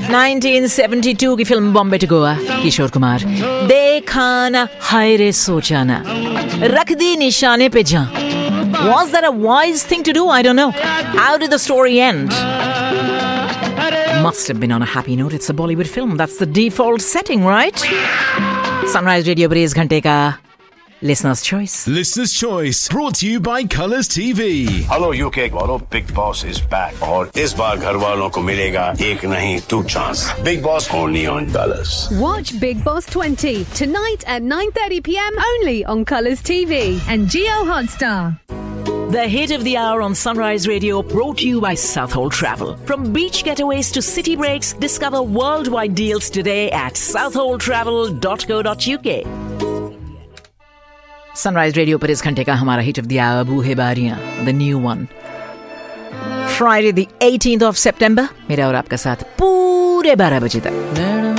1972 की film Bombay to Goa, Kishore Kumar. देखा ना हाय रे सोचा ना, रख दी निशाने पे जान। Was that a wise thing to do? I don't know. How did the story end? Must have been on a happy note. It's a Bollywood film. That's the default setting, right? Sunrise Radio पर इस घंटे का Listener's Choice. Listener's Choice brought to you by Colours TV. Hello UK वालों, Big Boss is back और इस बार घर वालों को मिलेगा एक नहीं 2 chances. Big Boss only on Colours. Watch Big Boss 20 tonight at 9:30 p.m. only on Colours TV and Geo Hotstar. The hit of the hour on Sunrise Radio brought to you by Southhold Travel. From beach getaways to city breaks, discover worldwide deals today at southholdtravel.co.uk. Sunrise Radio पर इस घंटे का हमारा hit of the hour बूहे बारियां, the new one. Friday the 18th of September, मेरा और आपका साथ पूरे 12 बजे तक.